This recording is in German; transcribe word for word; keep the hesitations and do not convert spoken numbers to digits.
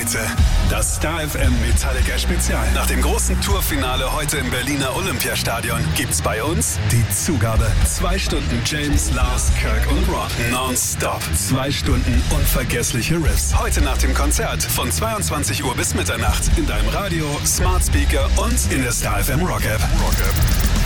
Heute das Star F M Metallica Spezial. Nach dem großen Tourfinale heute im Berliner Olympiastadion gibt's bei uns die Zugabe. Zwei Stunden James, Lars, Kirk und Rob. Non-stop. Zwei Stunden unvergessliche Riffs. Heute nach dem Konzert von zweiundzwanzig Uhr bis Mitternacht. In deinem Radio, Smart Speaker und in der Star F M Rock App. Rock App.